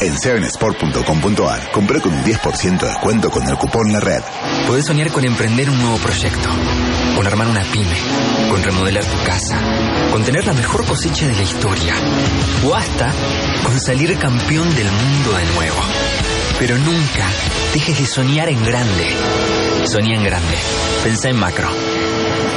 En 7sport.com.ar compré con un 10% de descuento con el cupón La Red. Podés soñar con emprender un nuevo proyecto, con armar una pyme, con remodelar tu casa, con tener la mejor cosecha de la historia, o hasta con salir campeón del mundo de nuevo. Pero nunca dejes de soñar en grande. Soñá en grande. Pensá en macro.